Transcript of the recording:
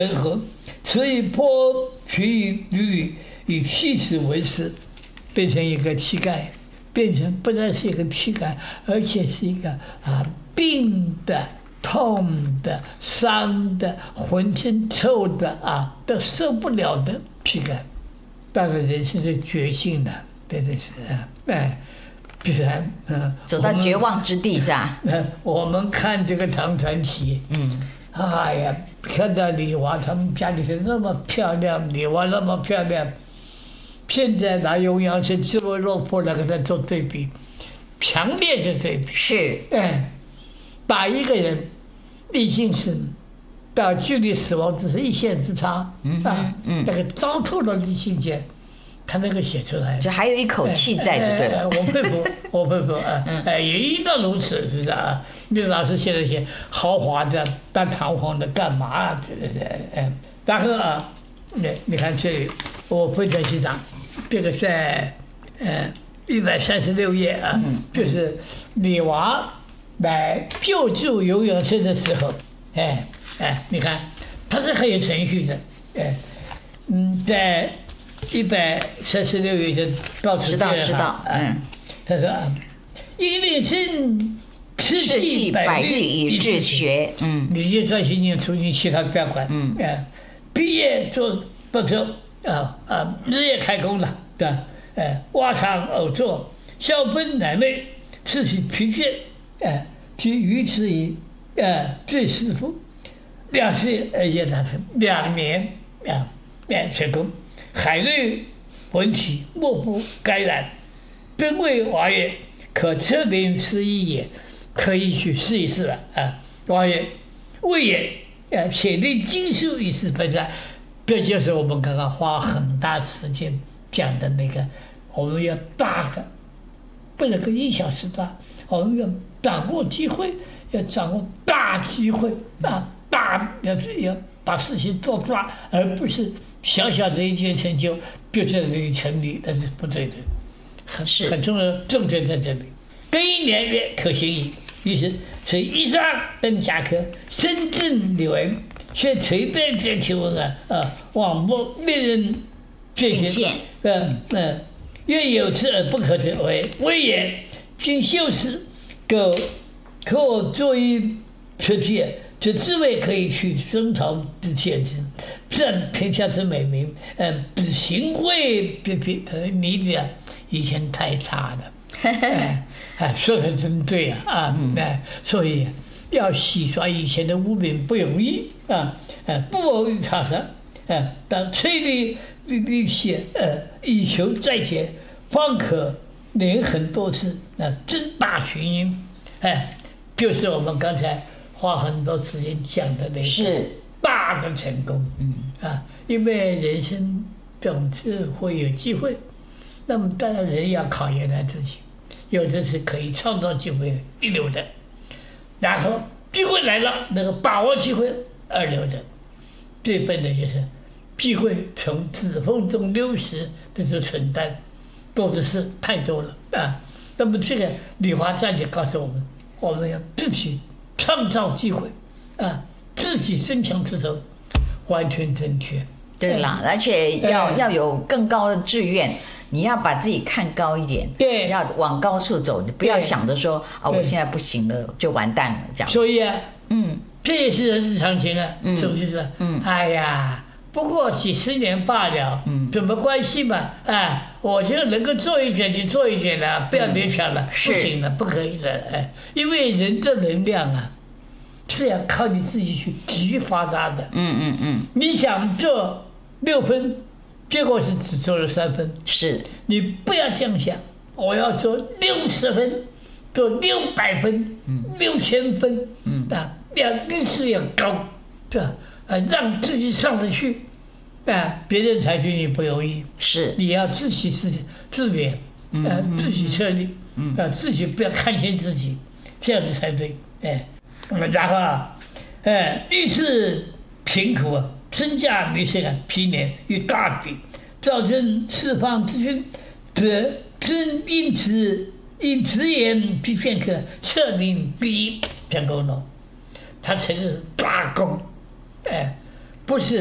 人和，所以剥皮履以气质为食，变成一个乞丐，变成不再是一个乞丐，而且是一个病的、痛的、伤的、浑身臭的都受不了的乞丐。到了人生的绝境了，真的是必然走到绝望之地是吧？ 我们看这个唐传奇，哎呀，看到李娃他们家里是那么漂亮，李娃那么漂亮，现在拿永阳是自我落魄来跟他做对比，强烈的对比。 是， 把一个人历经死到距离死亡只是一线之差，那个糟透了的境界，他那个写出来， 就还有一口气在的，对吧？ 我佩服，我佩服也应当如此，是不是啊？那老师写那些豪华的、大堂皇的干嘛啊？对，然后你看这里，我非常欣赏，这个在136页就是李娃来救助尤阳生的时候，你看他是很有程序的，在136页就到此知道， 他说因令生赤气百虑以治学，你就专心念书，你其他不要管，毕业做不错日夜开工了，对吧？挖场偶作，消奔乃寐，刺其疲倦，即于此以最师傅2岁而也达成2年成功。海瑞文体莫不该然，本为娃曰可测明师意也，可以去试一试了娃曰谓也且令经书以示本善。这就是我们刚刚花很大时间讲的那个，我们要大的，不能够1小时大，我们要掌握机会，要掌握大机会要把事情做大，而不是小小的一件成就就在那里成立，那是不对的。很重要，重点在这里。庚寅年曰可行矣。于是随衣裳登甲科，深圳李文，却垂背见其文往莫令人见现。愿有之而不可得为也。今修士可作于出界，这滋味可以取生朝之见之，占天下之美名。比行为你的以前太差了，说的真对所以要洗刷以前的污名不容易不偶遇他生当催力气以求再解，方可连很多次增大群英就是我们刚才花很多时间讲的那个大的成功因为人生总是会有机会，那么当然人要考验他自己，有的是可以创造机会一流的，然后机会来了那个把握机会二流的，最笨的就是机会从指缝中溜失的这蠢蛋，多的是太多了那么这个李华站就告诉我们，我们要自己创造机会自己身强出头，完全正确。 对了，而且要有更高的志愿，你要把自己看高一点， 对， 要往高处走，你不要想着说我现在不行了就完蛋了这样。 所以这也是人之常情是不是？哎呀，不过几十年罢了，怎么关系嘛？我就能够做一点就做一点了，不要勉强了，不行了，不可以了因为人的能量是要靠你自己去激发它的。你想做6分，结果是只做了3分。 是， 你不要这样想，我要做60分，做600分，6000分，力士要高，是吧？让自己上得去，别人采取你不容易， 是，你要自勉，自己策力，自己不要看清自己，这样子才对，然后遇事贫苦身价离身皮年与大比，造成四方之君，则真因直言必片刻，策令必成功了。他成是大功， 不是。